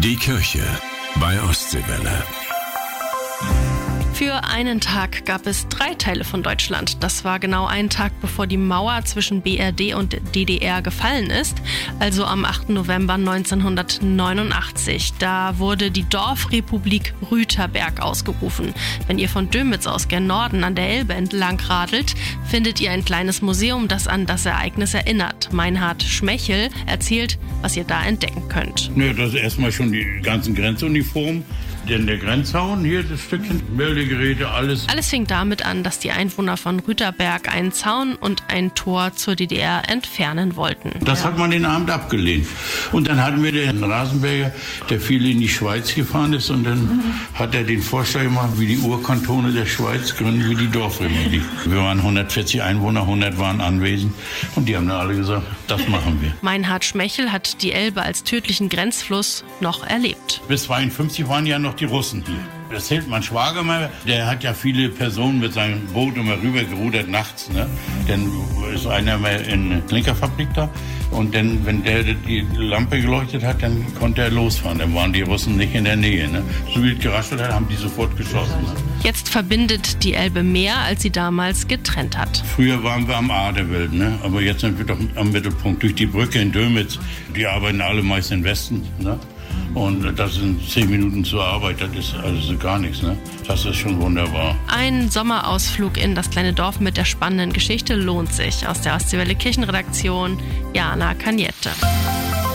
Die Kirche bei Ostseewelle. Für einen Tag gab es 3 Teile von Deutschland. Das war genau ein Tag, bevor die Mauer zwischen BRD und DDR gefallen ist, also am 8. November 1989. Da wurde die Dorfrepublik Rüterberg ausgerufen. Wenn ihr von Dömitz aus gen Norden an der Elbe entlang radelt, findet ihr ein kleines Museum, das an das Ereignis erinnert. Meinhard Schmechel erzählt, was ihr da entdecken könnt. Ja, das ist erstmal schon die ganzen Grenzuniformen. Denn der Grenzzaun, hier das Stückchen, Meldegeräte, alles. Alles fing damit an, dass die Einwohner von Rüterberg einen Zaun und ein Tor zur DDR entfernen wollten. Das hat man den Abend abgelehnt. Und dann hatten wir den Rasenberger, der viel in die Schweiz gefahren ist. Und dann hat er den Vorschlag gemacht, wie die Urkantone der Schweiz gründen wir die Dorfrepublik. Wir waren 140 Einwohner, 100 waren anwesend. Und die haben dann alle gesagt, das machen wir. Meinhard Schmechel hat die Elbe als tödlichen Grenzfluss noch erlebt. Bis 1952 waren ja noch die Russen hier. Das erzählt mein Schwager mal, der hat ja viele Personen mit seinem Boot immer rüber gerudert nachts. Ne? Dann ist einer mal in der Klinkerfabrik da und dann, wenn der die Lampe geleuchtet hat, dann konnte er losfahren. Dann waren die Russen nicht in der Nähe. Ne? So wie es geraschelt hat, haben die sofort geschossen. Ne? Jetzt verbindet die Elbe mehr, als sie damals getrennt hat. Früher waren wir am A der Welt, ne? Aber jetzt sind wir doch am Mittelpunkt. Durch die Brücke in Dömitz, die arbeiten alle meist im Westen. Ne? Und das sind 10 Minuten zur Arbeit, das ist also gar nichts, ne? Das ist schon wunderbar. Ein Sommerausflug in das kleine Dorf mit der spannenden Geschichte lohnt sich. Aus der Ostseewelle Kirchenredaktion, Jana Kaniette.